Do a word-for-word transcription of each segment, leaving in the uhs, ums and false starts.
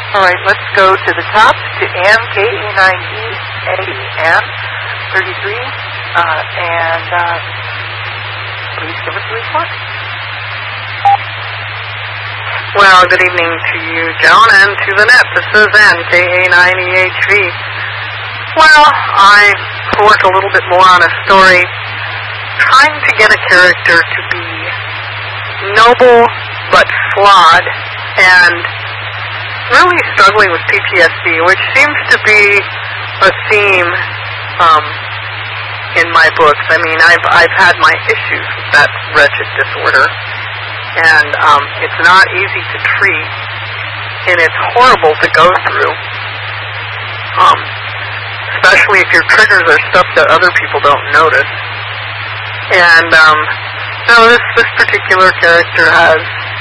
All right, let's go to the top to Ann, K A nine E A N, thirty-three, uh, and uh, please give us a report. Well, good evening to you, Joan, and to the net. This is Ann, K A nine E H V. Well, I work a little bit more on a story, trying to get a character to be noble but flawed, and really struggling with P T S D, which seems to be a theme um, in my books. I mean, I've I've had my issues with that wretched disorder, and um, it's not easy to treat, and it's horrible to go through, um, especially if your triggers are stuff that other people don't notice. And um, so this this particular character has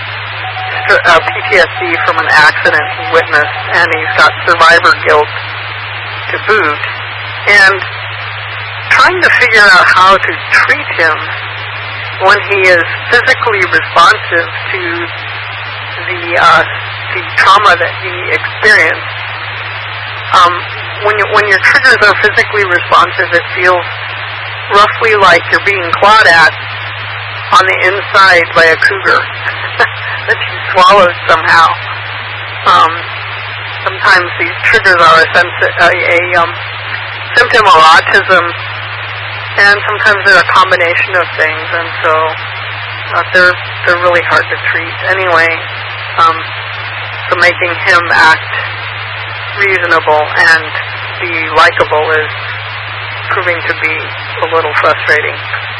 Uh, P T S D from an accident he witnessed, and he's got survivor guilt to boot, and trying to figure out how to treat him when he is physically responsive to the uh, the trauma that he experienced. Um, when you, when your triggers are physically responsive, it feels roughly like you're being clawed at on the inside by a cougar that you swallowed somehow. Um, sometimes these triggers are a, sensi- a, a um, symptom of autism, and sometimes they're a combination of things, and so uh, they're they're really hard to treat. Anyway, um, so making him act reasonable and be likable is proving to be a little frustrating.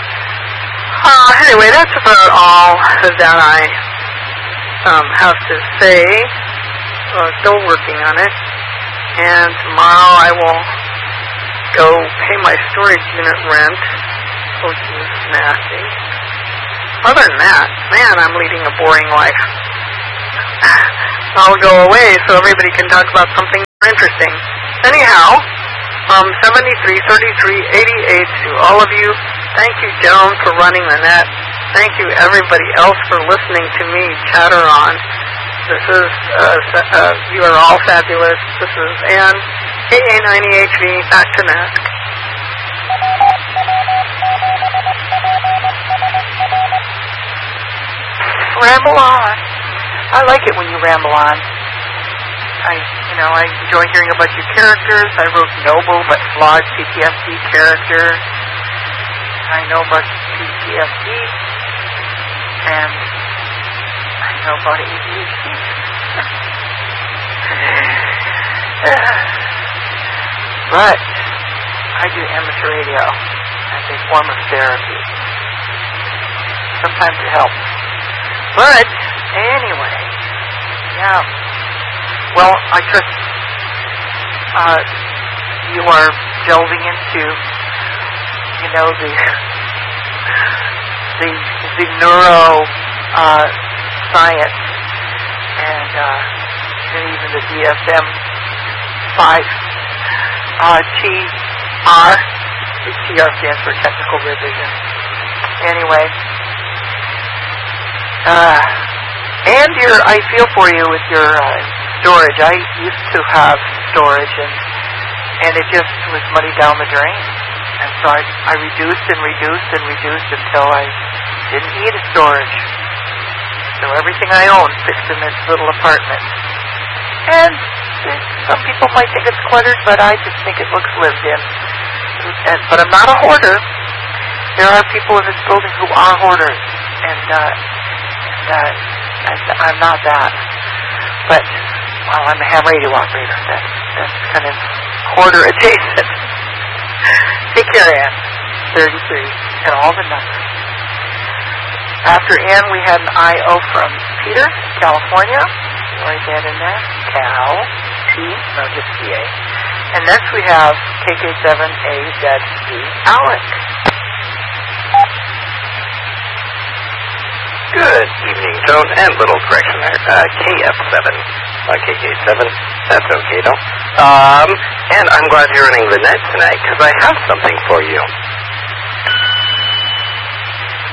Uh, anyway, that's about all that I um, have to say. Uh, still working on it. And tomorrow I will go pay my storage unit rent, which is nasty. Other than that, man, I'm leading a boring life. I'll go away so everybody can talk about something interesting. Anyhow, um, seventy-three thirty-three eighty-eight to all of you. Thank you, Joan, for running the net. Thank you, everybody else, for listening to me chatter on. This is, uh, uh, you are all fabulous. This is Ann, K A nine E H V, back to net. Ramble on. I like it when you ramble on. I, you know, I enjoy hearing about your characters. I wrote noble but flawed P T S D character. I know about P T S D, and I know about A D H D. But I do amateur radio as a form of therapy. Sometimes it helps. But anyway, yeah. Well, I trust uh, you are delving into, you know, the the the neuro uh, science and, uh, and even the D S M five uh, T R. The T R stands for technical revision. Anyway, uh, and your I feel for you with your uh, storage. I used to have storage, and and it just was money down the drain. And so I, I reduced and reduced and reduced until I didn't need a storage. So everything I own fits in this little apartment. And some people might think it's cluttered, but I just think it looks lived in. And, but I'm not a hoarder. There are people in this building who are hoarders, and, uh, and uh, I'm not that. But, well, I'm a ham radio operator. That's, that's kind of hoarder adjacent. Take care, Ann. thirty-three, and all the numbers. After Ann, we had an I O from Peter, California. Write that in there. Cal, P, no, just P A. And next we have K K seven A Z D, Alec. Good evening, Joan, and little correction there. Uh, K F seven, not K K seven. That's okay, though. Um, and I'm glad you're running the net tonight, because I have something for you.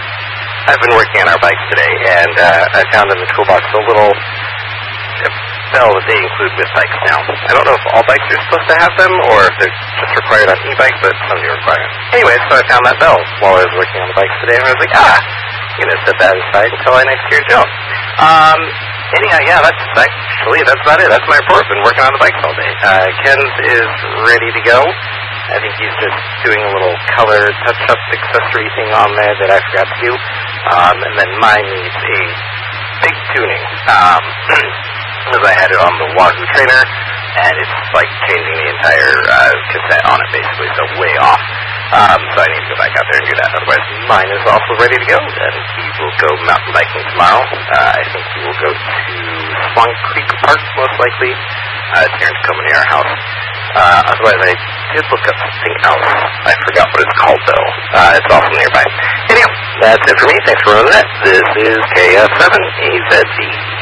I've been working on our bikes today, and uh, I found in the toolbox a little bell that they include with bikes now. I don't know if all bikes are supposed to have them or if they're just required on e-bikes, but some do require them. Anyway, so I found that bell while I was working on the bikes today, and I was like, ah, I'm going to set that aside until I next hear Joe. Um, anyhow, yeah, that's actually, that's about it. That's my report. Been working on the bikes all day. Uh, Ken's is ready to go. I think he's just doing a little color touch-up accessory thing on there that I forgot to do. Um, and then mine needs a big tuning. Um, because I had it on the Wahoo trainer, and it's like changing the entire uh, cassette on it basically, so way off. Um, so I need to go back out there and do that. Otherwise, mine is also ready to go, and he will go mountain biking tomorrow. Uh, I think he will go to Swan Creek Park, most likely. Uh, it's here in Tacoma near our house. Uh, otherwise, I did look up something else. I forgot what it's called, though. Uh, it's also nearby. Anyhow, that's it for me. Thanks for running that. This is K F seven A Z Z.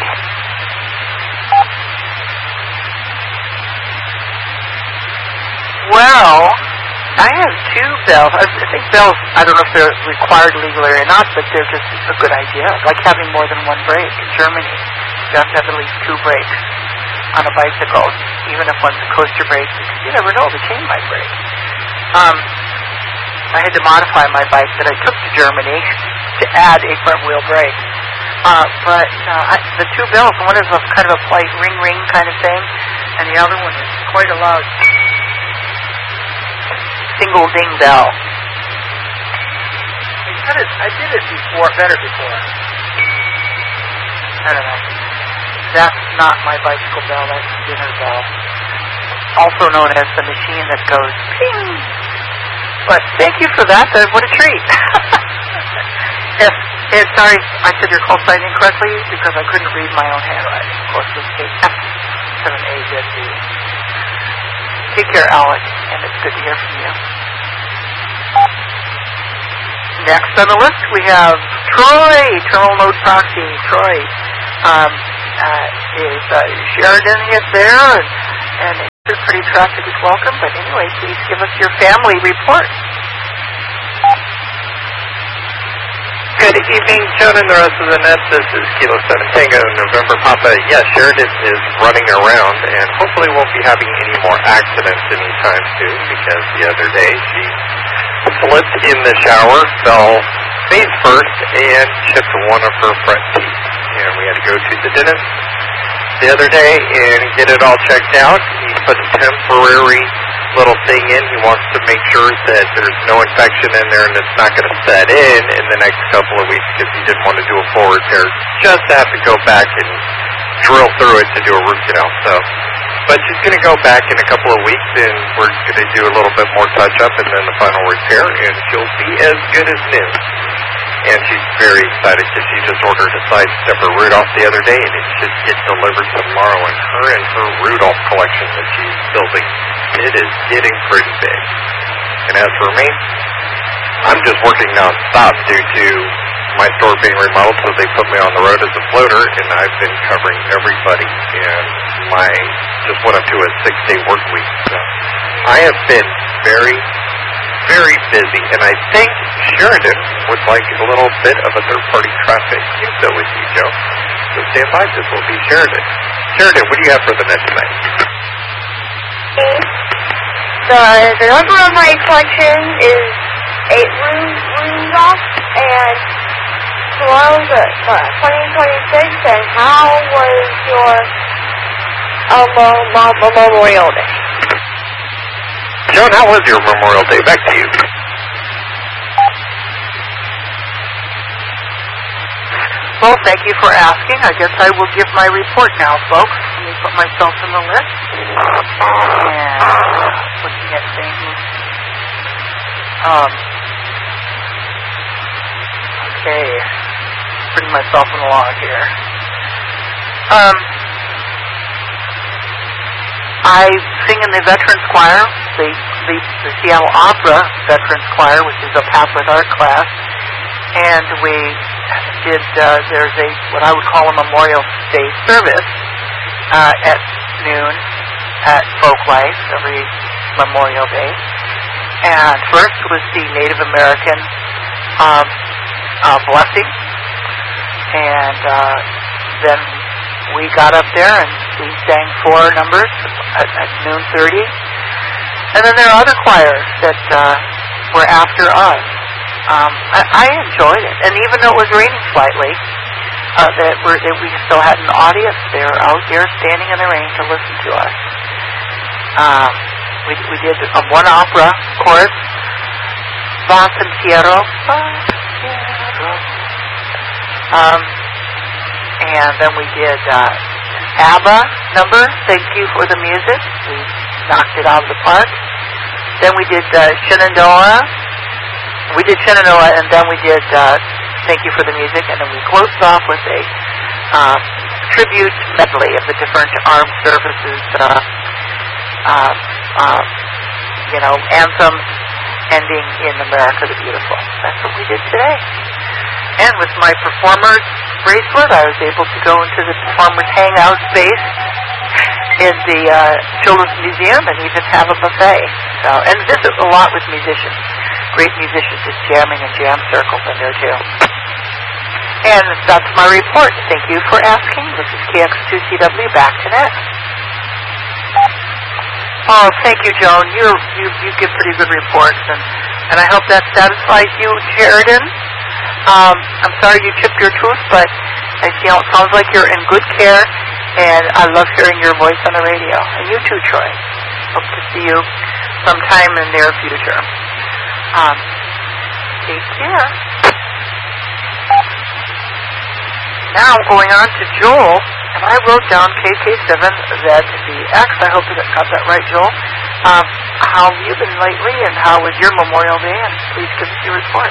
Well, I have two bells. I think bells, I don't know if they're required legally or not, but they're just a good idea. Like having more than one brake. In Germany, you have to have at least two brakes on a bicycle, even if one's a coaster brake, because you never know, the chain might break. Um, I had to modify my bike that I took to Germany to add a front wheel brake. Uh, but uh, I, the two bells, one is a kind of a light ring-ring kind of thing, and the other one is quite a loud single ding bell. I did, I did it before, better before. I don't know. That's not my bicycle bell, that's the dinner bell. Also known as the machine that goes ping. But thank you for that. Uh, what a treat. Yes, and sorry, I said your call sign incorrectly because I couldn't read my own handwriting. Of course, it was K F seven A Z Z. Take care, Alex, and it's good to hear from you. Next on the list, we have Troy, Terminal Node Proxy. Troy, um, uh, is uh, Sheridan hit there, and, and it's pretty traffic is welcome, but anyway, please give us your family report. Good evening, Joan and the rest of the net. This is Kilo seven Tango, November Papa. Yes, Sheridan is running around, and hopefully won't be having any more accidents anytime soon, because the other day she slipped in the shower, fell face first, and chipped one of her front teeth. And we had to go to the dentist the other day and get it all checked out. He put a temporary little thing in. He wants to make sure that there's no infection in there and it's not going to set in in the next couple of weeks because he didn't want to do a full repair. Just have to go back and drill through it to do a root canal. So, but she's going to go back in a couple of weeks and we're going to do a little bit more touch-up and then the final repair, and she'll be as good as new. And she's very excited because she just ordered a side stepper Rudolph the other day, and it should get delivered tomorrow. And her and her Rudolph collection that she's building, it is getting pretty big. And as for me, I'm just working nonstop due to my store being remodeled, so they put me on the road as a floater, and I've been covering everybody. And my just went up to a six-day work week. So I have been very, very busy, and I think Sheridan would like a little bit of a third-party traffic info with you, Joe. So stand by, this will be Sheridan. Sheridan, what do you have for the net tonight? The, the number of my collection is eight Rudolph, and tomorrow's uh, twenty twenty-six, and how was your um, Memorial Day? Joan, how was your Memorial Day? Back to you. Well, thank you for asking. I guess I will give my report now, folks. Let me put myself in the list. And looking at things. Um, okay. Putting myself in the log here. Um, I sing in the Veterans Choir, the, the, the Seattle Opera Veterans Choir, which is a Pathway Art class. And we did, uh, there's a, what I would call a Memorial Day service uh, at noon at Folk Life every Memorial Day. And first was the Native American um, uh, blessing. And uh, then we got up there and we sang four numbers at, at noon thirty. And then there are other choirs that uh, were after us. Um, I, I enjoyed it. And even though it was raining slightly, uh, that, we're, that we still had an audience there out there standing in the rain to listen to us. Um, we, we did uh, one opera, of course, Va Sentiero. Um, and then we did uh, ABBA number, Thank You for the Music. We knocked it out of the park. Then we did uh, Shenandoah. We did Shenandoah, and then we did uh, Thank You for the Music, and then we closed off with a uh, tribute medley of the different armed services, uh, uh, uh, you know, anthems ending in America the Beautiful. That's what we did today. And with my performer's bracelet, I was able to go into the performer's hangout space in the uh, Children's Museum and even have a buffet. So, and visit a lot with musicians. Great musicians just jamming in jam circles in there too. And that's my report. Thank you for asking. This is K X two C W back to net. Oh, thank you, Joan. You you you give pretty good reports, and and I hope that satisfies you, Sheridan. Um, I'm sorry you chipped your tooth, but I, you know, it sounds like you're in good care, and I love hearing your voice on the radio. And you too, Troy. Hope to see you sometime in the near future. Um, take care. Now going on to Joel, and I wrote down K K seven Z V X. I hope you got that right, Joel. Um, how have you been lately, and how was your Memorial Day? And please give us your report.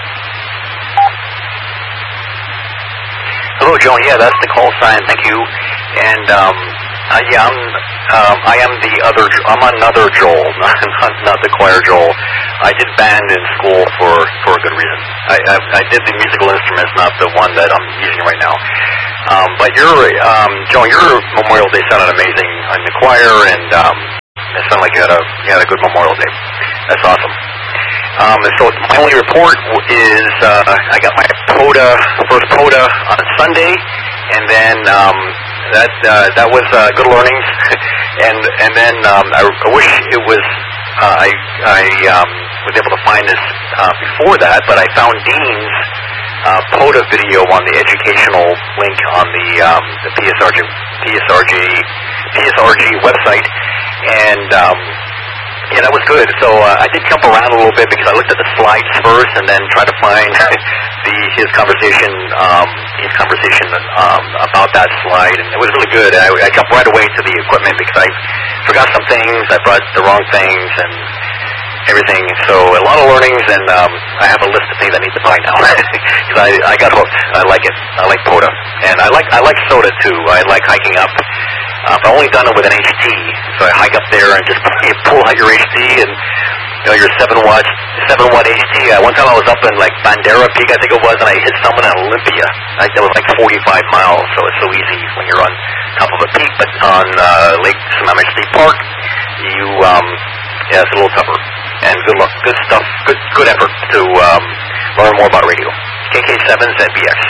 Hello, Joan. Yeah, that's the call sign. Thank you. And um, uh, yeah, I'm um, I am the other. I'm another Joel, not not, not the choir Joel. I did band in school for, for a good reason. I, I I did the musical instruments, not the one that I'm using right now. Um, but your um, Joan, your Memorial Day sounded amazing in the choir, and um, it sounded like you had a you had a good Memorial Day. That's awesome. Um, so my only report is uh, I got my POTA, first POTA on Sunday, and then um, that uh, that was uh, good learnings. and and then um, I, I wish it was uh, I I um, was able to find this uh, before that, but I found Dean's uh, POTA video on the educational link on the um, the P S R G P S R G P S R G website, and um, yeah, that was good. So uh, I did jump around a little bit because I looked at the slides first and then tried to find the his conversation um, his conversation um, about that slide, and it was really good. I, I jumped right away to the equipment because I forgot some things, I brought the wrong things, and everything. So a lot of learnings, and um, I have a list of things I need to buy now because I, I got hooked. I like it. I like POTA, and I like I like soda too. I like hiking up. Uh, I've only done it with an H T, so I hike up there and just pull out your H T and you know your seven watt seven watt H T. Uh, one time I was up in like Bandera Peak, I think it was, and I hit someone in Olympia. Like that was like forty-five miles, so it's so easy when you're on top of a peak. But on uh, Lake Sammamish State Park, you um, yeah, it's a little tougher. And good luck, good stuff, good good effort to um, learn more about radio. K K seven Z B X.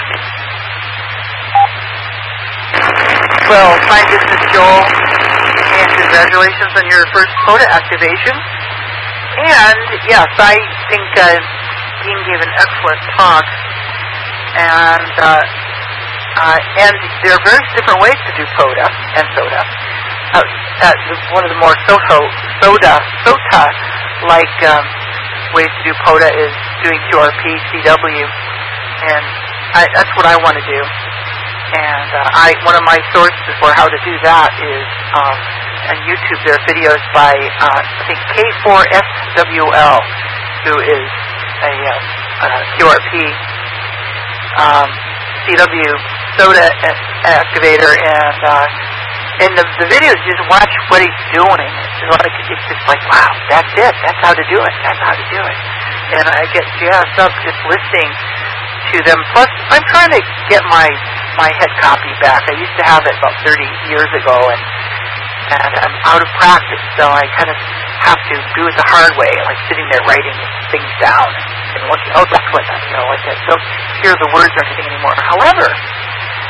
Well, hi, this is Joel, and congratulations on your first POTA activation. And, yes, I think uh, Dean gave an excellent talk, and uh, uh, and there are various different ways to do POTA and SOTA. Uh, uh, one of the more SOTA, SOTA, SOTA-like um, ways to do POTA is doing Q R P, C W, and I, that's what I want to do. And uh, I, one of my sources for how to do that is um, on YouTube. There are videos by uh, I think K four S W L, who is a uh, uh, Q R P um, C W SOTA activator, and uh, in the, the videos, just watch what he's doing. It's like it's just like, wow, that's it. That's how to do it. That's how to do it. And I get jazzed up just listening to them. Plus, I'm trying to get my my head copy back. I used to have it about thirty years ago, and and I'm out of practice, so I kind of have to do it the hard way, like sitting there writing things down and looking, oh, that's what, you know, like I don't hear the words or anything anymore. However,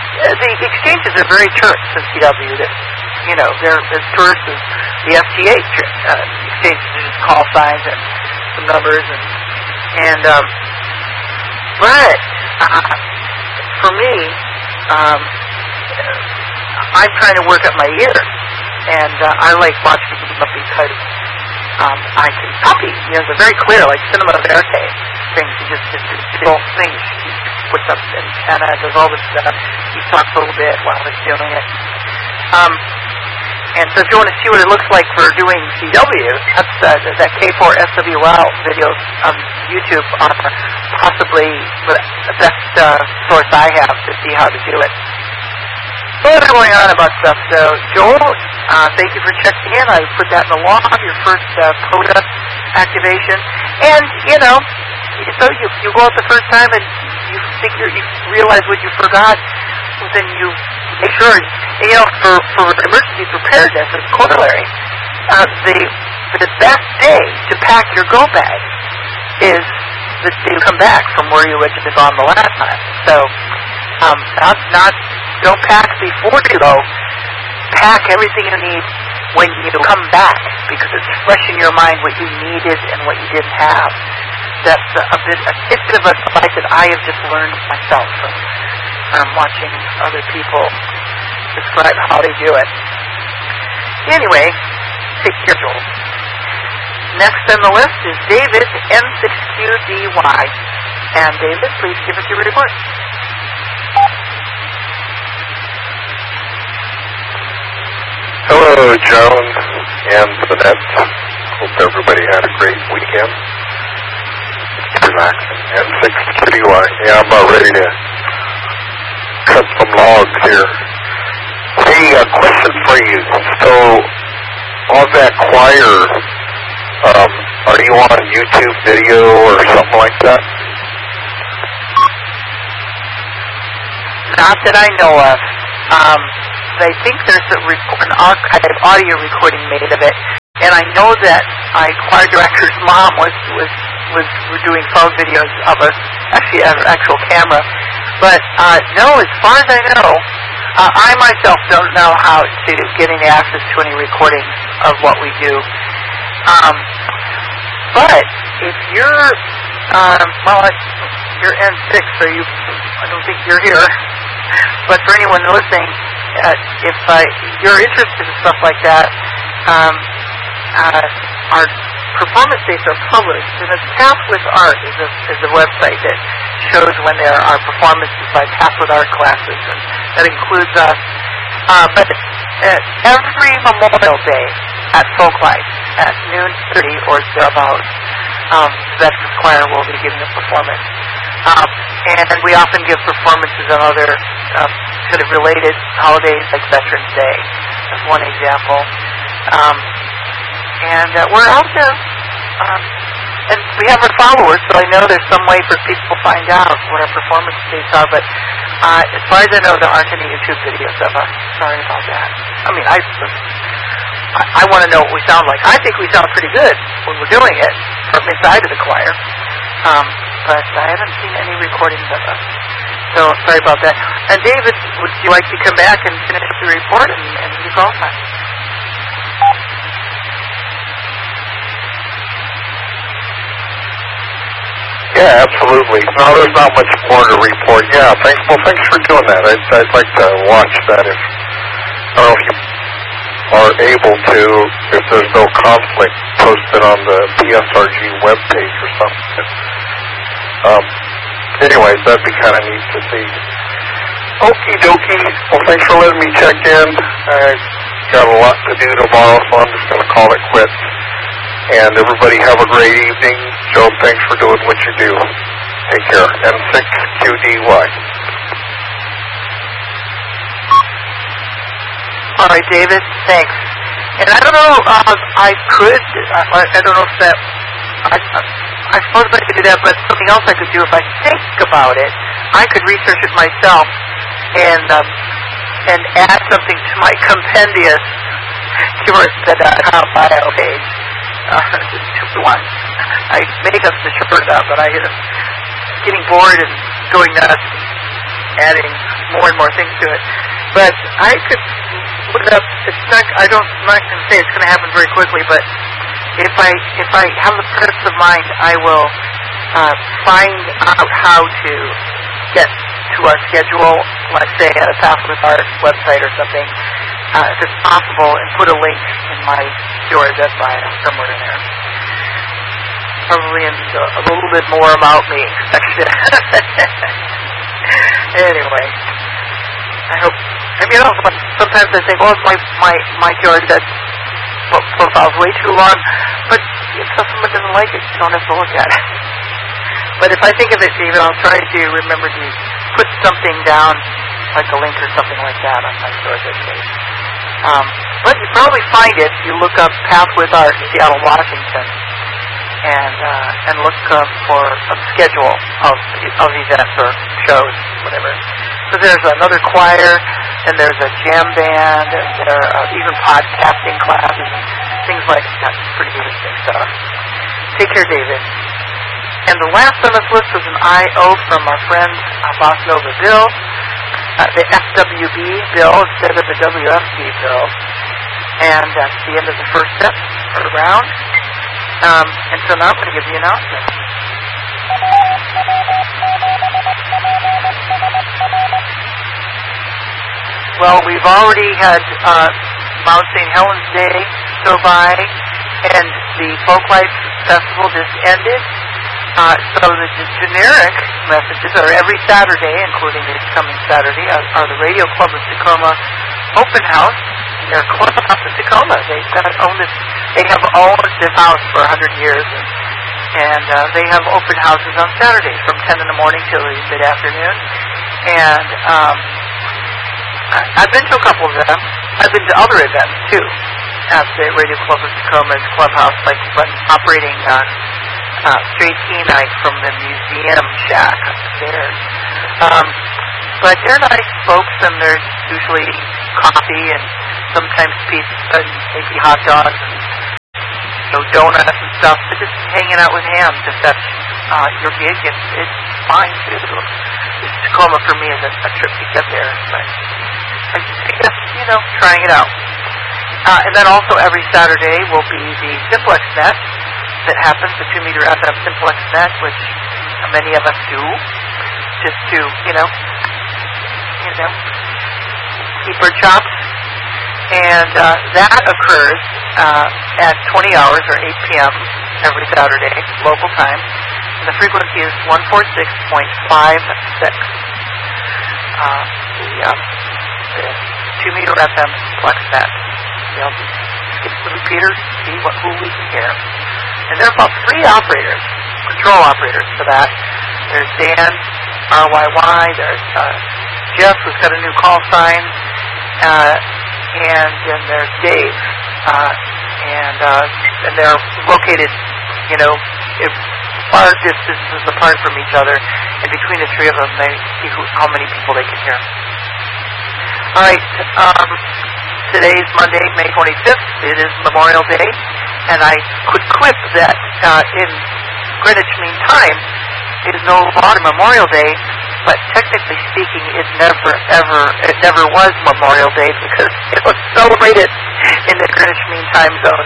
uh, the exchanges are very terse in C W. That you know, they're as terse as the F T A uh, exchanges, just call signs and some numbers, and and um, but uh, for me, um, I'm trying to work up my ears, and uh, I like watching them because um, I can copy. You know, they're very clear, like cinema verite things. You just just little things. He puts up the antenna, does all this stuff. He talks a little bit while he's doing it. Um, and so, if you want to see what it looks like for doing C W, that's uh, that K four S W L videos on YouTube are possibly the best uh, source I have to see how to do it. What's going on about stuff? So, Joel, uh, thank you for checking in. I put that in the log, your first uh, POTA activation. And, you know, so you, you go out the first time and you think you're, you realize what you forgot, well, then you make sure, and, you know, for, for emergency preparedness as corollary, uh, the, the best day to pack your go bag is the day you come back from where you had just gone the last time. So, um, not, not, don't pack before you go. Pack everything you need when you come back, because it's fresh in your mind what you needed and what you didn't have. That's a, a bit, a bit of advice that I have just learned myself from um, watching other people describe how they do it. Anyway, take care, Joel. Next on the list is David N six Q D Y. And David, please give us your report. Hello, Joan and Vanette. Hope everybody had a great weekend. Relaxing. N six Q D Y. Yeah, I'm about ready to cut some logs here. Hey, a question for you. So, on that choir, um, are you on YouTube video or something like that? Not that I know of. Um, I think there's a rec- an archive audio recording made of it, and I know that my choir director's mom was was was were doing phone videos of us, actually on her actual camera. But uh, no, as far as I know, uh, I myself don't know how to get any access to any recordings of what we do. Um, but if you're, um, well, you're N six, so you, I don't think you're here. But for anyone listening, uh, if uh, you're interested in stuff like that, um, uh, our performance dates are published, and it's Path with Art is a, is a website that shows when there are performances by Path with Art classes, and that includes us. Uh, but uh, every Memorial Day at Folklife at noon thirty or thereabouts, um, Veterans Choir will be giving a performance. Um, and we often give performances on other uh, sort of related holidays, like Veterans Day, as one example. Um, and uh, we're out there, um, and we have our followers, so I know there's some way for people to find out what our performance dates are. But uh, as far as I know, there aren't any YouTube videos of us. Sorry about that. I mean, I I, I want to know what we sound like. I think we sound pretty good when we're doing it from inside of the choir. Um, but I haven't seen any recordings of us. So, sorry about that. And David, would you like to come back and finish the report and, and you call time? Yeah, absolutely. No, there's not much more to report. Yeah, thanks. Well, thanks for doing that. I'd, I'd like to watch that if, I don't know if you are able to, if there's no conflict, post it on the P S R G webpage or something. Um, anyways, that'd be kind of neat to see. Okie dokie. Well, thanks for letting me check in. I got a lot to do tomorrow, so I'm just going to call it quits. And everybody have a great evening. Joe, thanks for doing what you do. Take care. N six Q D Y. All right, David. Thanks. And I don't know. Um, I could. I, I don't know if that. I, I, I suppose I could do that, but something else I could do if I think about it. I could research it myself and um, and add something to my compendious Curista dot com bio page. Uh, two one. I make up the short up, but I get getting bored and going nuts. adding more and more things to it. But I could look it up. It's not. I don't. I'm not going to say it's going to happen very quickly. But if I if I have the presence of mind, I will uh, find out how to get to our schedule. Let's say at a Path with Art website or something, uh, if it's possible, and put a link in my storage at bio somewhere in there. Probably in the, a little bit more about me section. Anyway, I hope. I mean, you know, sometimes I think, oh, my my my George, that profile's way too long. But if someone doesn't like it, you don't have to look at it. But if I think of it, David, I'll try to remember to put something down, like a link or something like that on my storage page. Um, but you probably find it. You look up Path with Art, Seattle, Washington. And uh, and look uh, for a schedule of of events or shows, whatever. So there's another choir, and there's a jam band, and there are even podcasting classes and things like that. Pretty interesting stuff. Take care, David. And the last on this list was an I O from our friend uh, Boss Nova Bill, uh, the F W B Bill instead of the W F B Bill. And that's the end of the first step or round. Um, and so now I'm going to give the announcement. Well, we've already had uh, Mount Saint Helens Day go by, and the Folklife Festival just ended. Uh, so the g- generic messages are every Saturday, including this coming Saturday, are, are the Radio Club of Tacoma Open House. Their clubhouse in Tacoma. They own this. They have owned this house for a hundred years, and, and uh, they have open houses on Saturdays from ten in the morning till mid afternoon. And um, I, I've been to a couple of them. I've been to other events too at the Radio Club of Tacoma's clubhouse, like when operating uh, uh, straight tea night from the museum shack upstairs. Um, but they're nice folks, and there's usually coffee and sometimes pizza and maybe hot dogs and you know, donuts and stuff. But just hanging out with hams, if that's uh, your gig, it's, it's fine too. It's Tacoma for me is a, a trip to get there, but I guess, you know, trying it out. Uh, and then also every Saturday will be the Simplex Net that happens, the two meter F M Simplex Net, which many of us do, just to, you know, you know, keep our chops. And uh, that occurs uh, at twenty hours or eight p.m. every Saturday, local time. And the frequency is one forty-six point five six. Uh, the, um, the two meter F M Flex Net. You know, skip the repeater, see what, who we can hear. And there are about three operators, control operaters for that. There's Dan, R Y Y. There's uh, Jeff, who's got a new call sign. Uh, and then there's Dave, uh, and uh, and they're located, you know, if far distances apart from each other, and between the three of them, they see who, how many people they can hear. All right, um, today's Monday, May twenty-fifth. It is Memorial Day, and I could quip that uh, in Greenwich Mean Time, it is no longer Memorial Day. But technically speaking, it never, ever, it never was Memorial Day because it was celebrated in the Greenwich Mean Time Zone.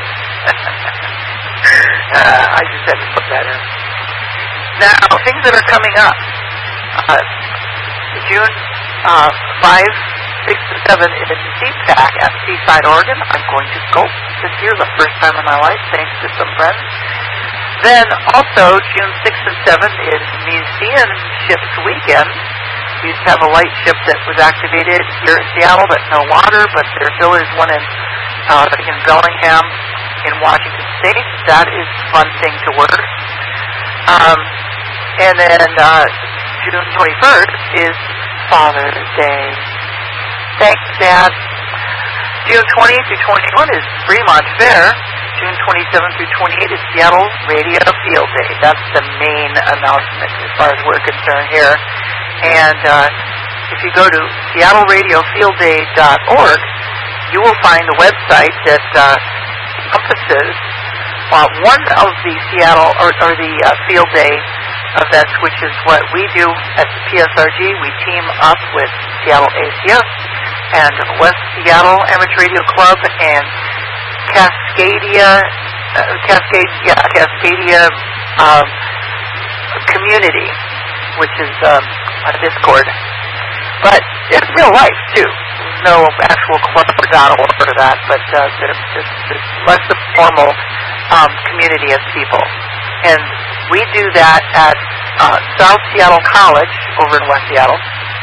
uh, I just had to put that in. Now, things that are coming up. Uh, June uh, fifth, sixth, and seventh is C PAC at Seaside, Oregon. I'm going to go this year, the first time in my life, thanks to some friends. Then also, June sixth and seventh is Museum Ships Weekend. We used to have a light ship that was activated here in Seattle that's no longer, but there still is one in, uh, in Bellingham in Washington State. That is a fun thing to work. Um, and then uh, June twenty-first is Father's Day. Thanks, Dad. June twentieth through twenty-one is Fremont Fair. June twenty-seventh through twenty-eighth is Seattle Radio Field Day. That's the main announcement as far as we're concerned here. And uh, if you go to seattle radio field day dot org, you will find a website that uh, encompasses uh, one of the Seattle or, or the uh, Field Day events, which is what we do at the P S R G. We team up with Seattle A C S and West Seattle Amateur Radio Club and Cascadia, uh, Cascade, yeah, Cascadia um, community, which is um, on Discord. But it's real life too. There's no actual club or dot org for that, but uh, there's, there's less of a formal um, community of people. And we do that at uh, South Seattle College over in West Seattle.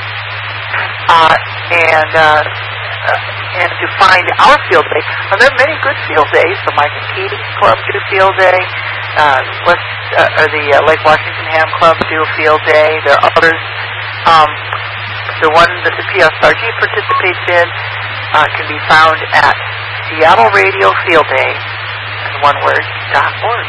Uh, and uh, uh, and to find our field day, and there are many good field days. The Mike and Keating Club do field day. Uh, West, uh, or the uh, Lake Washington Ham Club do a field day. There are others. Um, the one that the P S R G participates in uh, can be found at Seattle Radio Field Day, and one word, dot org.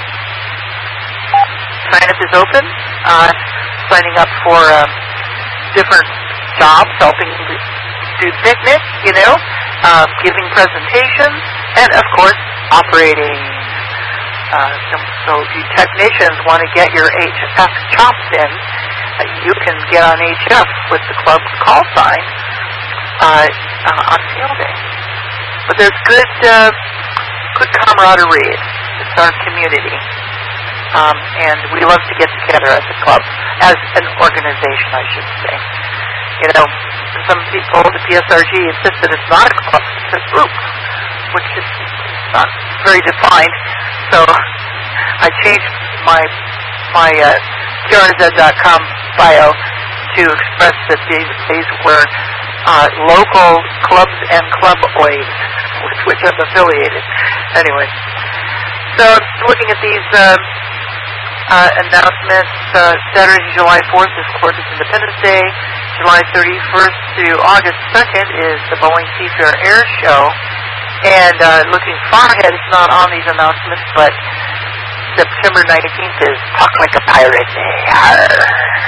Sign up is open. Uh, signing up for uh, different jobs, helping do picnics, you know, uh, giving presentations, and of course, operating. Uh, so, so if you technicians want to get your H F chops in, uh, you can get on H F with the club's call sign uh, uh, on field day. But there's good, uh, good camaraderie. It's our community. Um, and we love to get together as a club, as an organization, I should say. You know, some people, the P S R G insist that it's not a club, it's a group, which is not very defined. So I changed my my uh, Q R Z dot com bio to express that these days were uh, local clubs and cluboids, with which I'm affiliated. Anyway, so looking at these uh, uh, announcements, uh, Saturday, July fourth is, of course, is Independence Day. July thirty-first to August second is the Boeing Seafair Air Show. And uh, looking far ahead, it's not on these announcements, but September nineteenth is Talk Like a Pirate Day. Arr.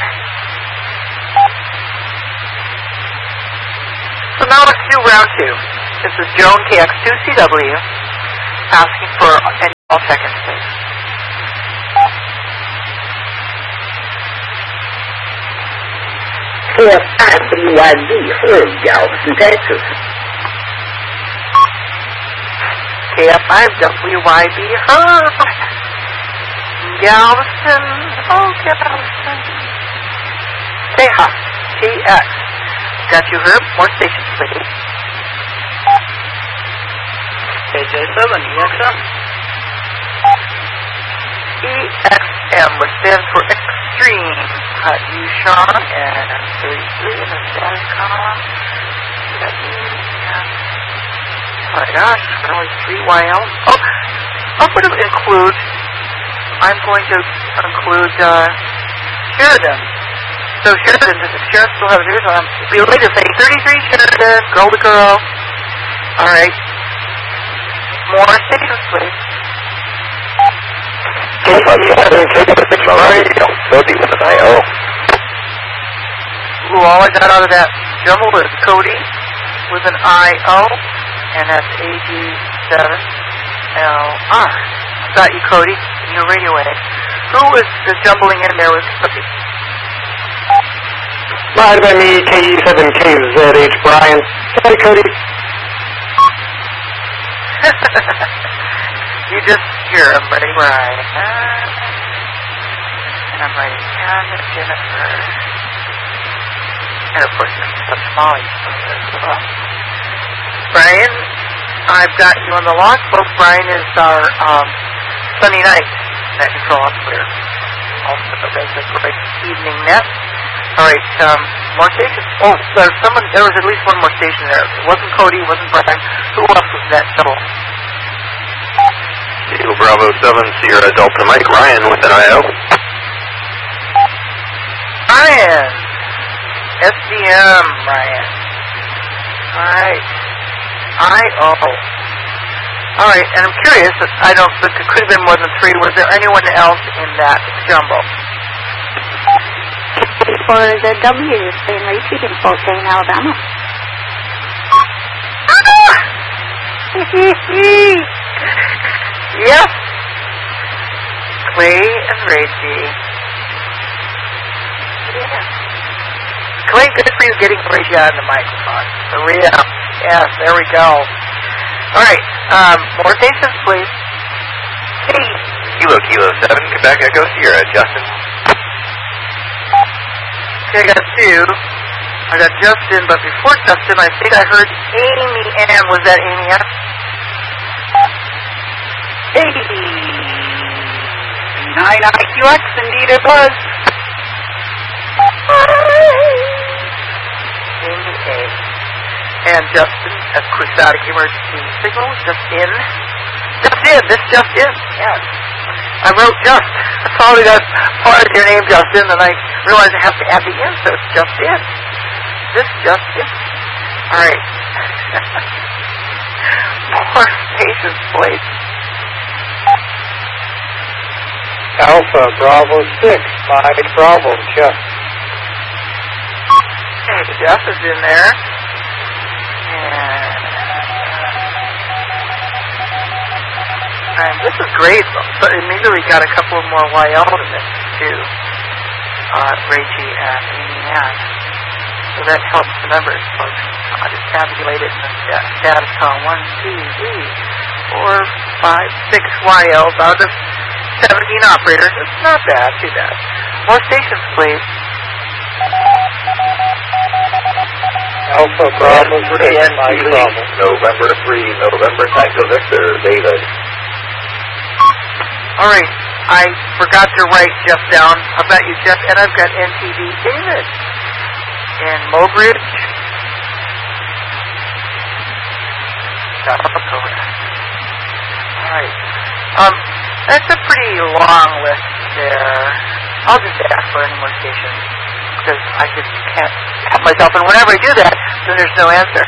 So now let's do round two. This is Joan K X two C W asking for any all seconds, please. For I W I B, Herb Galveston, Texas. K F five W Y B, Herb. Galveston, oh, Galveston. Tejas, T X. Got you, Herb. More stations, please. K J seven, E X M. E X M, which stands for Extreme. Got you, Sean, and thirty-three in the status column. Got you, and oh my gosh, only three Y L. Oh, I'm going to include, I'm going to include uh, Sheridan. So Sheridan, does Sheridan still have a news on? We were to say thirty-three Sheridan, girl to girl. All right. More stations, please. K five seven, K five six, radio, Cody with an I O. Ooh, all I got out of that jumble is Cody with an I O. And that's A G seven L R. Got you, Cody, in your radio edit. Who was the jumbling in there with Cody? Lied by me, K E seven K Z H Brian. Hey, Cody. You just hear him, buddy. Brian. And I'm writing down to Jennifer. And of course, that's Molly. Brian, I've got you on the logbook. Brian is our um, Sunday night net control operator. Also does a great evening net. All right, um, more stations. Oh, there's someone. There was at least one more station there. It wasn't Cody. It wasn't Brian. Who else was that double? Eagle Bravo seven Sierra Delta Mike Ryan with an I O. Ryan, S D M Ryan. All right. I O. All right, and I'm curious, I don't think it could have been more than three. Was there anyone else in that jumble? For the W, in receiving Fort Payne, Alabama. Yes. Clay and Reggie. Dwayne, good for you getting Maria on the microphone. Maria, yes, there we go. All right, um, more stations, please. Hey, Kilo Kilo seven, Quebec Echo Sierra, Justin. Okay, I got two. I got Justin, but before Justin, I think I heard Amy Ann. Was that Amy Ann? Hey, nine I Q X, indeed it was. Amy A. And Justin, aquatic emergency signal, just in. Just in, this just in, yes. I wrote just. I saw that part of your name, Justin, and I realized I have to add the in, so it's just in. This just in. All right. More stations, please. Alpha Bravo six, Mike Bravo, Jeff. Okay, Jeff is in there. And, and this is great. So immediately got a couple of more Y L in this too. Uh, Reggie and Amy Ann. So that helps the numbers, folks. I just tabulated the status on one, two, three, four, five, six Y Ls out of seventeen operators. It's not bad, too bad. More stations, please. Alpha Bravo three, Mike Bravo. November three, November Tango Victor, David. All right, I forgot to write Jeff down. How about you, Jeff? And I've got N T V David in Mobridge. All right. Um, that's a pretty long list there. I'll just ask for any more stations because I just can't help myself. And whenever I do that, then there's no answer.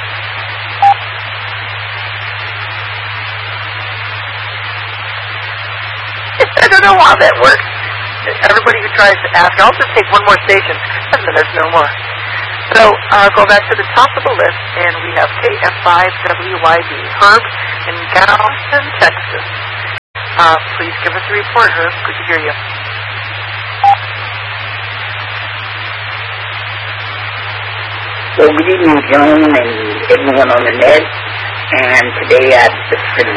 I don't know how that works. Everybody who tries to ask, I'll just take one more station, and then there's no more. So uh, go back to the top of the list, and we have K F five W Y B, Herb in Galveston, Texas. Uh, please give us a report, Herb. Good to hear you. So good evening, Joan, and everyone on the net. And today I've just been,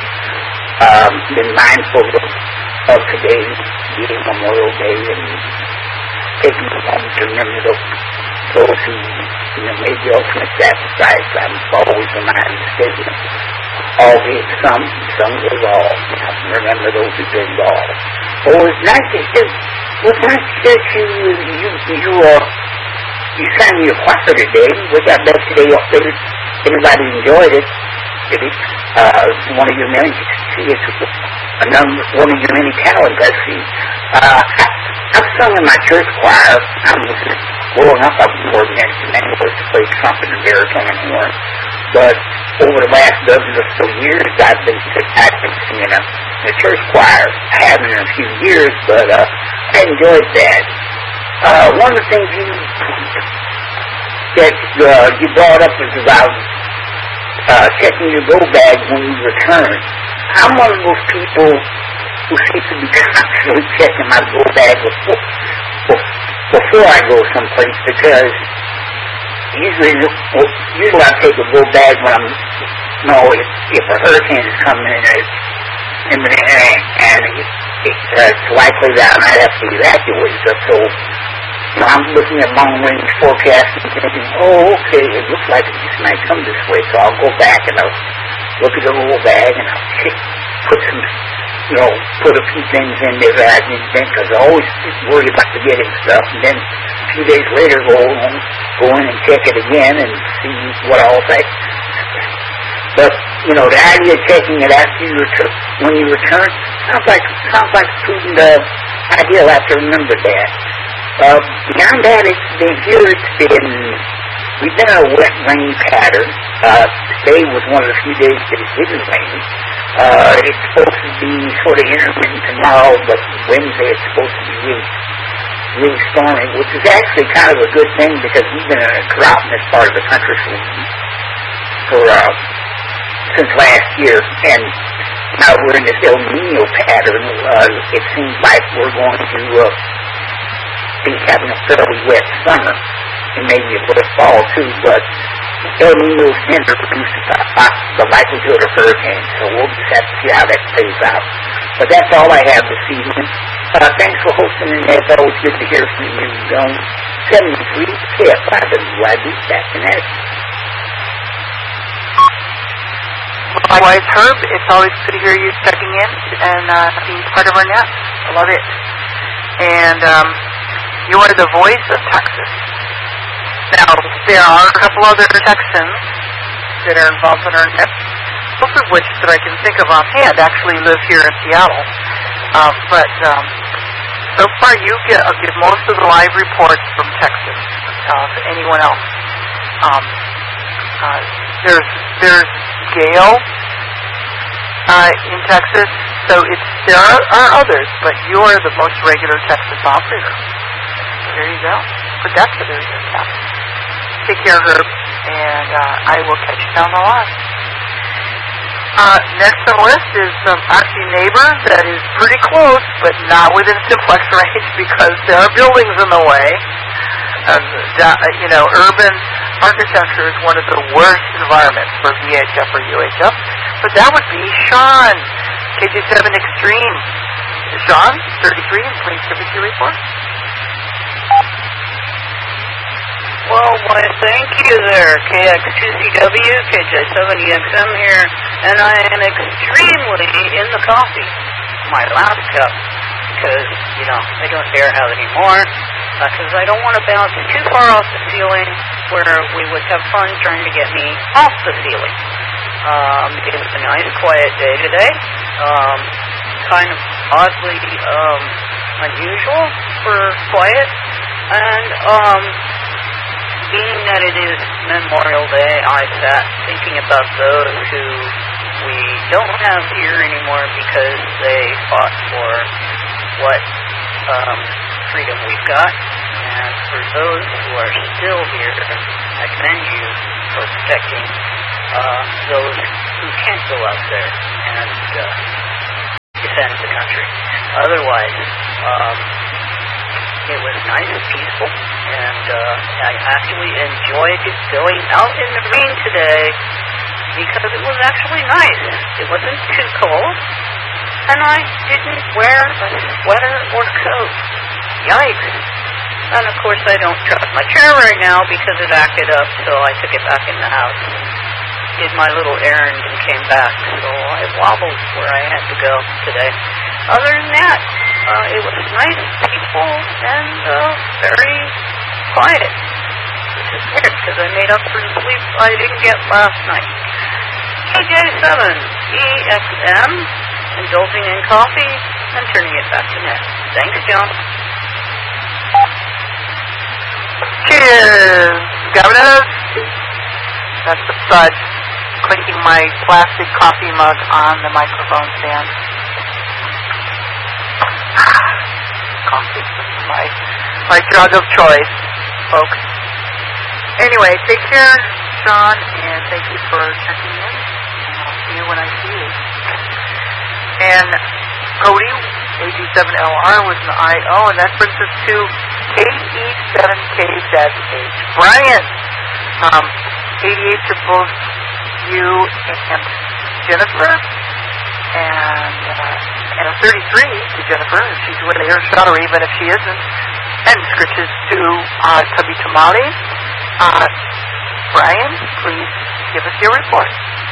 um, been mindful of, of today being Memorial Day and taking the moment to remember those, those who you know, made the ultimate sacrifice. I'm always reminded of statement. Albeit some, some did all. I remember those who did all. Oh, it's nice to hear, well, it's nice to hear you, you, you, uh, you sang your choir today, which I bet today everybody enjoyed it. Did it? Uh, one of your many, see, it's a number, one of your many talents, I see. Uh, I, I've sung in my church choir. I'm growing up, I've been working at the Manchester to play trumpet and baritone and horn. But over the last dozen or so years, I've been, I've been singing in the church choir. I haven't in a few years, but uh, I enjoyed that. Uh, one of the things you that uh, you brought up was about uh, checking your go bag when you return. I'm one of those people who seems to be constantly checking my go bag before, before I go someplace because usually, usually I take a go bag when I'm, you know, if, if a hurricane is coming in, in the air and it, it, uh, it's likely that I might have to evacuate. So, you know, I'm looking at long-range forecast and thinking, oh, okay, it looks like it just might come this way. So I'll go back and I'll look at the little bag and I'll check, put some, you know, put a few things in there that I didn't think because I always worry about forgetting stuff. And then a few days later, go on, go in and check it again and see what else I. But you know, the idea of checking it after you return, when you return, sounds like sounds like a prudent uh, idea. I have to remember that. Uh, beyond that, it's been here. It's been we've been in a wet rain pattern. Uh, today was one of the few days that it didn't rain. Uh, it's supposed to be sort of intermittent tomorrow, but Wednesday it's supposed to be really, really stormy, which is actually kind of a good thing because we've been in a drought in this part of the country for, for uh, since last year, and now we're in this El Nino pattern. Uh, it seems like we're going to uh, be having a fairly wet summer. and maybe it will fall too, but El Nino Center produces the, the likelihood of hurricanes, so we'll just have to see how that plays out. But that's all I have this evening. Uh, thanks for hosting, and as always, good to hear from you, Zone seventy-three K F I W I D, back in action. Likewise, Herb, it's always good to hear you checking in and uh, being part of our net. I love it. And um, you are the voice of Texas. Now, there are a couple other Texans that are involved in our net, both of which that I can think of offhand actually live here in Seattle. Uh, but um, so far you get, uh, get most of the live reports from Texas, uh, to anyone else. Um, uh, there's, there's Gail uh, in Texas, so it's there are, are others, but you are the most regular Texas operator. So there you go. Put that to there. Yeah. Take care, Herb, and uh, I will catch you down the line. Uh, next on the list is um, actually a neighbor that is pretty close, but not within simplex range because there are buildings in the way. Um, that, you know, urban architecture is one of the worst environments for V H F or U H F, but that would be Sean, K J seven Extreme. Sean, thirty-three, and please give us your report. Well, why, thank you there, K X two C W, K J seven E X M here, and I am extremely in the coffee. My last cup, because, you know, I don't dare have any more, because uh, I don't want to bounce too far off the ceiling where we would have fun trying to get me off the ceiling. Um, it was a nice, quiet day today. Um, kind of oddly um, unusual for quiet, and um, being that it is Memorial Day, I sat thinking about those who we don't have here anymore because they fought for what um, freedom we've got. And for those who are still here, I commend you for protecting uh, those who can't go out there and uh, defend the country. Otherwise, um, it was nice and peaceful, and uh, I actually enjoyed going out in the rain today because it was actually nice. It wasn't too cold, and I didn't wear a sweater or coat. Yikes. And of course I don't trust my chair right now because it acted up, so I took it back in the house and did my little errand and came back. So I wobbled where I had to go today. Other than that, uh, it was nice, peaceful, and uh, very quiet. Which is weird because I made up for the sleep I didn't get last night. K J seven E X M, indulging in coffee and turning it back to net. Thanks, John. Cheers, governors. That's the thud, clinking my plastic coffee mug on the microphone stand. Coffee is my, my drug of choice, folks. Anyway, take care, Sean, and thank you for checking in. And I'll see you when I see you. And Cody, A G seven L R was an I O, and that brings us to K E seven K Z H. Brian, um, eighty-eight to both you and Jennifer, and uh, and a thirty-three to Jennifer, if she's with a hair shot, or even if she isn't, and scritches to uh, Tubby Tamale. Uh, Brian, please give us your report.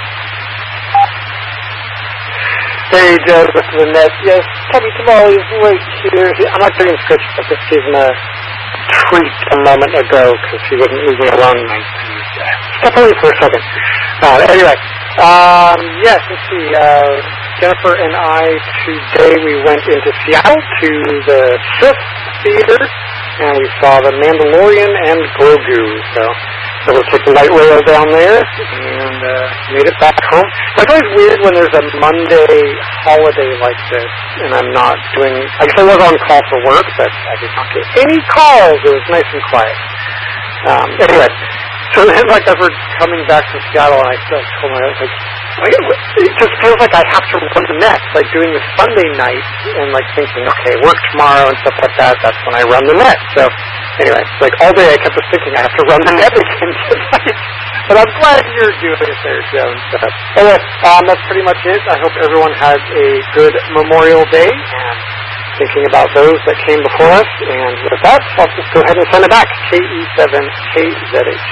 Hey, Joe, this is Annette. Yes, Tubby Tamale is right here. I'm not doing scritch, but just gave him a treat a moment ago because he wouldn't leave me alone. And I stepped away for a second. Uh, anyway, um, yes, let's see. Uh, Jennifer and I today we went into Seattle to the fifth Theater, and we saw The Mandalorian and Grogu. So, so we'll take the light rail down there and uh, made it back home. It's always weird when there's a Monday holiday like this, and I'm not doing. I guess I was on call for work, but I did not get any calls. It was nice and quiet. Um, anyway, So then, like, as we're coming back from Seattle, and I still told my wife, like, it just feels like I have to run the net, like doing this Sunday night, and like thinking, okay, work tomorrow and stuff like that. That's when I run the net. So anyway, like all day I kept just thinking I have to run the net again tonight. But I'm glad you're doing it there, Joan. So anyway, um, that's pretty much it. I hope everyone has a good Memorial Day, and thinking about those that came before us. And with that, I'll just go ahead and send it back. K E seven K Z H.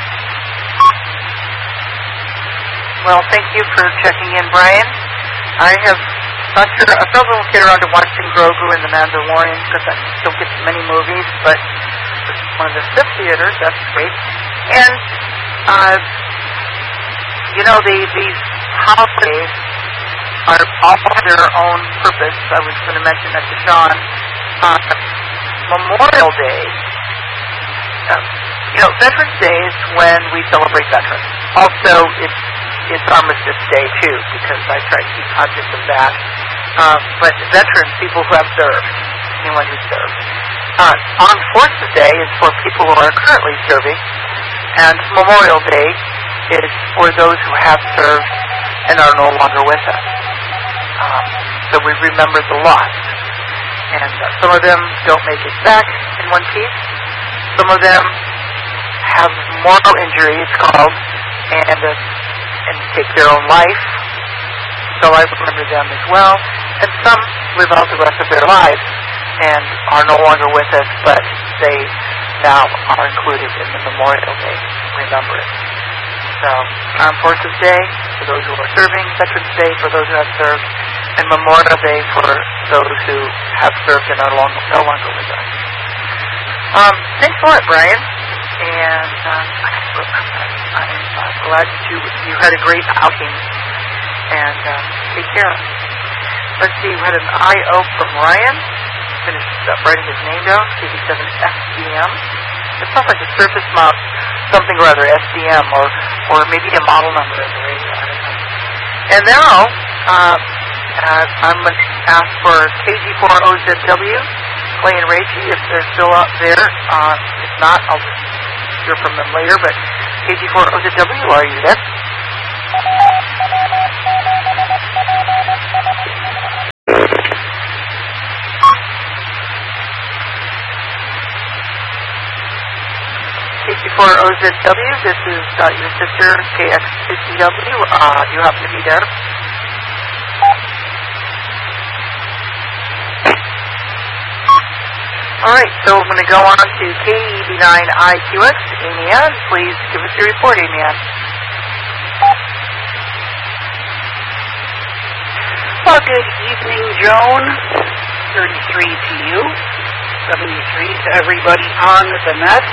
Well, thank you for checking in, Brian. I have not sure, I probably won't get around to watching Grogu and The Mandalorian because I don't get to many movies, but it's one of the fifth theaters, that's great. And, uh, you know, the, these holidays are all for their own purpose. I was going to mention that to Sean. Uh, Memorial Day, uh, you know, Veterans Day is when we celebrate veterans. Also, it's It's Armistice Day, too, because I try to keep conscious of that. Uh, but veterans, people who have served, anyone who served. Uh, Armed Forces Day is for people who are currently serving, and Memorial Day is for those who have served and are no longer with us. Um, so we remember the lost. And uh, some of them don't make it back in one piece. Some of them have moral injury, it's called, and uh, and take their own life. So I remember them as well. And some live out the rest of their lives and are no longer with us, but they now are included in the Memorial Day remembrance. So Armed Forces Day for those who are serving, Veterans Day for those who have served, and Memorial Day for those who have served and are long, no longer with us. Um, thanks a lot, Brian. And um, I'm uh, glad that you, you had a great outing. And um, take care. Let's see, we had an I O from Ryan. Finished uh, writing his name down, K B seven S D M. It sounds like a surface mount, something or other, S D M, or, or maybe a model number of the radio. I don't know. And now, uh, uh, I'm going to ask for K G four O Z W, Clay and Rachie, if they're still out there. Uh, if not, I'll hear from them later, but K G four O Z W, are you there? K G four O Z W, this is uh, your sister, K X two C W. Uh, do you happen to be there? All right, so I'm going to go on to K E B nine I Q X. Amy Ann, please give us your report, Amy Ann. Well, good evening, Joan. thirty-three to you. seventy-three to everybody on the net.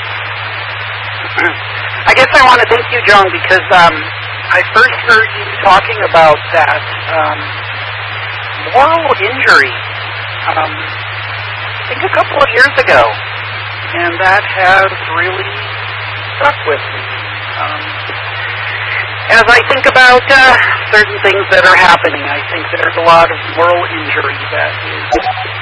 I guess I want to thank you, Joan, because um, I first heard you talking about that um, moral injury, um, I think a couple of years ago, and that has really stuck with me. Um, as I think about uh, certain things that are happening, I think there's a lot of moral injury that is